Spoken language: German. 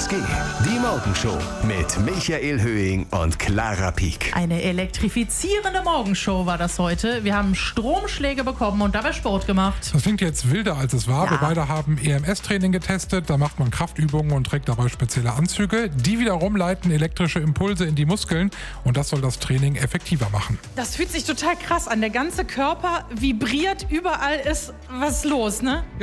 Was geht? Die Morgenshow mit Michael Höhing und Clara Pieck. Eine elektrifizierende Morgenshow war das heute. Wir haben Stromschläge bekommen und dabei Sport gemacht. Das klingt jetzt wilder, als es war. Ja. Wir beide haben EMS-Training getestet. Da macht man Kraftübungen und trägt dabei spezielle Anzüge. Die wiederum leiten elektrische Impulse in die Muskeln. Und das soll das Training effektiver machen. Das fühlt sich total krass an. Der ganze Körper vibriert, überall ist was los, ne?